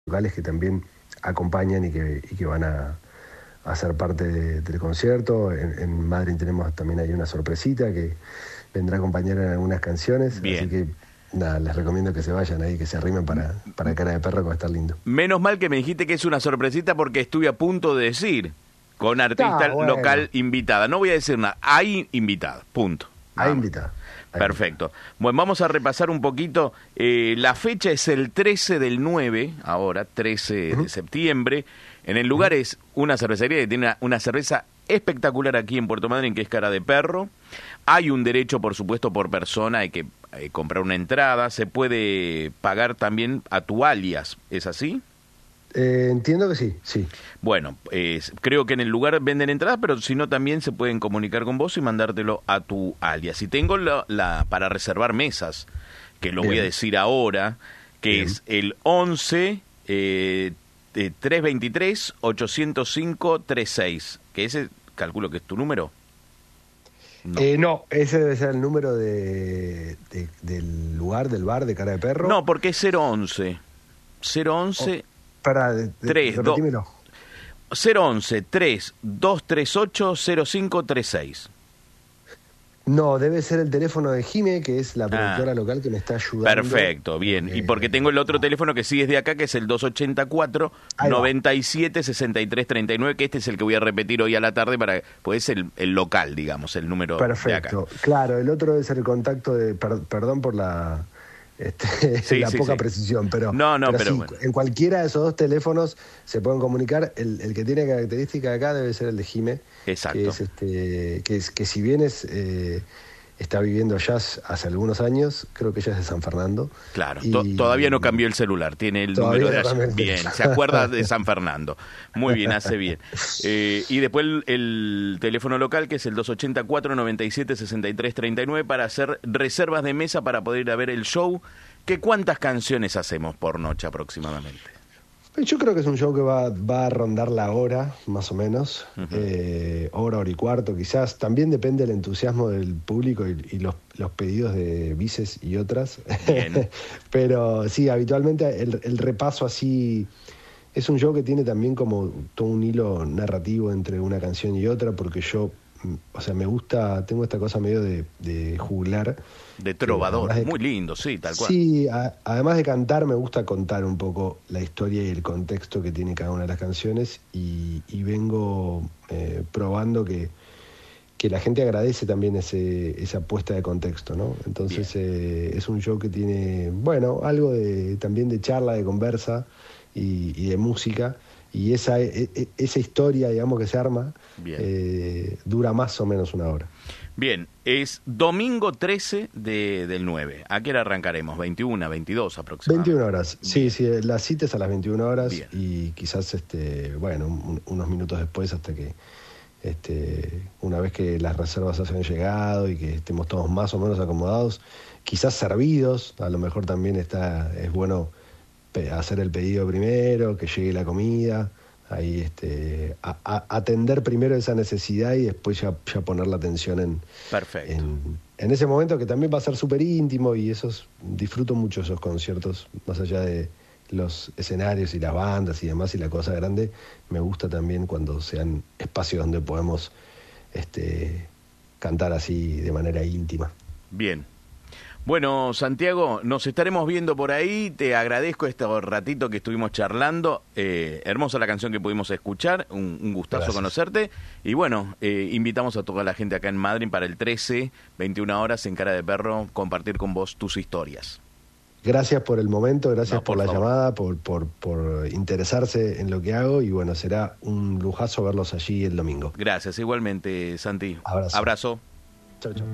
locales que también acompañan y que van a ser parte del concierto. En Madrid tenemos también ahí una sorpresita que vendrá a acompañar en algunas canciones. Bien. Así que nada, les recomiendo que se vayan ahí, que se arrimen para Cara de Perro, que va a estar lindo. Menos mal que me dijiste que es una sorpresita porque estuve a punto de decir con artista local invitada. No voy a decir nada, hay invitada, punto. Hay invitada. Perfecto. Bueno, vamos a repasar un poquito. La fecha es el 13 del 9, ahora, 13 de septiembre. En el lugar es una cervecería que tiene una cerveza espectacular aquí en Puerto Madryn, que es Cara de Perro. Hay un derecho, por supuesto, por persona, hay que comprar una entrada. Se puede pagar también a tu alias, ¿es así? Entiendo que sí, sí. Bueno, creo que en el lugar venden entradas, pero si no también se pueden comunicar con vos y mandártelo a tu alias. Y tengo para reservar mesas, que lo voy a decir ahora, que es el 11 323 805 36, que ese calculo que es tu número. No, ese debe ser el número del lugar, del bar de Cara de Perro. No, porque es 011. 011... repetímelo. 011 3238 0536. No, debe ser el teléfono de Jime, que es la productora local que me está ayudando. Perfecto, bien. Y porque tengo el otro teléfono que sí es de acá, que es el 284 97 63 39, que este es el que voy a repetir hoy a la tarde, pues es el local, digamos, el número de acá. Perfecto, claro, el otro debe ser el contacto de... Perdón por la... poca precisión, pero, pero sí, bueno. En cualquiera de esos dos teléfonos se pueden comunicar. El que tiene característica acá debe ser el de Jime. Exacto. Que si bien está viviendo allá hace algunos años, creo que ella es de San Fernando. Claro, todavía no cambió el celular, tiene el número de allá. Bien, se acuerda de San Fernando. Muy bien, hace bien. Y después el teléfono local, que es el 284 97 63 39, para hacer reservas de mesa para poder ir a ver el show. ¿Cuántas canciones hacemos por noche aproximadamente? Yo creo que es un show que va a rondar la hora, más o menos, hora y cuarto quizás. También depende del entusiasmo del público y los pedidos de bices y otras. Pero sí, habitualmente el repaso así es un show que tiene también como todo un hilo narrativo entre una canción y otra, porque yo, me gusta, tengo esta cosa medio de juglar. De trovador, muy lindo, sí, tal cual. Sí, además de cantar, me gusta contar un poco la historia y el contexto que tiene cada una de las canciones y vengo probando que la gente agradece también esa puesta de contexto, ¿no? Entonces es un show que tiene, algo también de charla, de conversa y de música. Y esa historia, digamos, que se arma, dura más o menos una hora. Bien, es domingo 13 del 9. ¿A qué hora arrancaremos? ¿21, 22 aproximadamente? 21 horas, sí, la cita es a las 21 horas. Bien. Y quizás, unos minutos después hasta que, una vez que las reservas hayan llegado y que estemos todos más o menos acomodados, quizás servidos, a lo mejor también es bueno hacer el pedido primero, que llegue la comida, ahí atender primero esa necesidad y después ya poner la atención en ese momento, que también va a ser súper íntimo, y disfruto mucho esos conciertos, más allá de los escenarios y las bandas y demás y la cosa grande. Me gusta también cuando sean espacios donde podemos cantar así de manera íntima. Bien. Bueno, Santiago, nos estaremos viendo por ahí. Te agradezco este ratito que estuvimos charlando. Hermosa la canción que pudimos escuchar. Un gustazo Gracias. Conocerte. Y bueno, invitamos a toda la gente acá en Madrid para el 13, 21 horas en Cara de Perro, compartir con vos tus historias. Gracias por el momento, gracias por la favor. llamada, por interesarse en lo que hago, y bueno, será un lujazo verlos allí el domingo. Gracias, igualmente, Santi. Abrazo. Abrazo. Chau, chau.